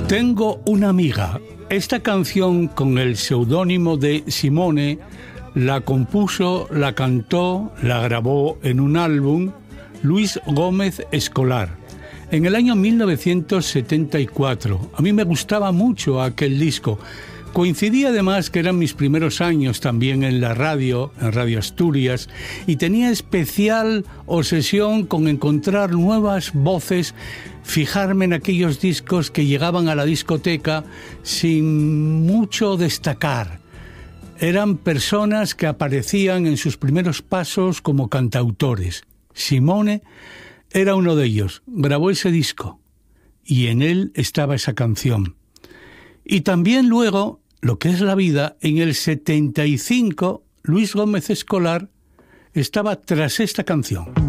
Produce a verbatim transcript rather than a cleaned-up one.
Tengo una amiga. Esta canción, con el seudónimo de Simone, la compuso, la cantó, la grabó en un álbum Luis Gómez Escolar en el año mil novecientos setenta y cuatro. A mí me gustaba mucho aquel disco. Coincidía además que eran mis primeros años también en la radio, en Radio Asturias, y tenía especial obsesión con encontrar nuevas voces, fijarme en aquellos discos que llegaban a la discoteca sin mucho destacar. Eran personas que aparecían en sus primeros pasos como cantautores. Simone era uno de ellos. Grabó ese disco y en él estaba esa canción. Y también luego, lo que es la vida, en el setenta y cinco, Luis Gómez Escolar estaba tras esta canción.